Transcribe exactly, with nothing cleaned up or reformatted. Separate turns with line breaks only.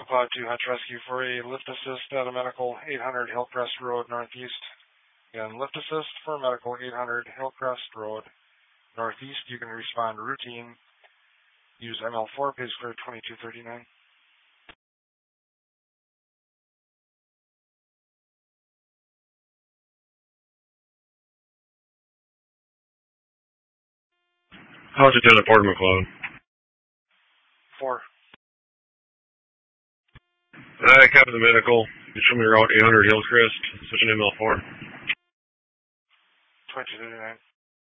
Cloud two Hutch Rescue for a lift assist at a medical eight hundred Hillcrest Road Northeast. Again, lift assist for medical eight hundred Hillcrest Road Northeast. You can respond routine. Use M L four, pays clear twenty-two thirty-nine.
How's it done at Port McLeod?
Four.
I copy the medical. You show me route eight hundred Hillcrest, switching M L four.
twenty-two thirty-nine.